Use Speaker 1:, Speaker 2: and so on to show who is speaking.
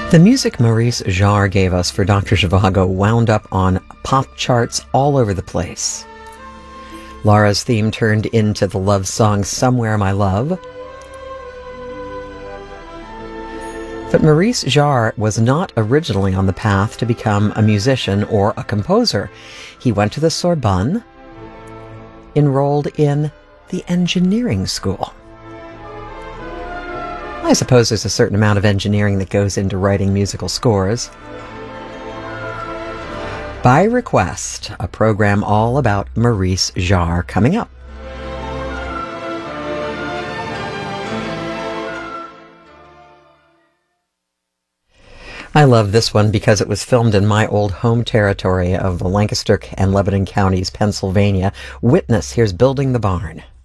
Speaker 1: The music Maurice Jarre gave us for Dr. Zhivago wound up on pop charts all over the place. Laura's theme turned into the love song Somewhere My Love. But Maurice Jarre was not originally on the path to become a musician or a composer. He went to the Sorbonne, enrolled in the engineering school. I suppose there's a certain amount of engineering that goes into writing musical scores. By Request, a program all about Maurice Jarre coming up. I love this one because it was filmed in my old home territory of the Lancaster and Lebanon counties, Pennsylvania. Witness, here's Building the Barn.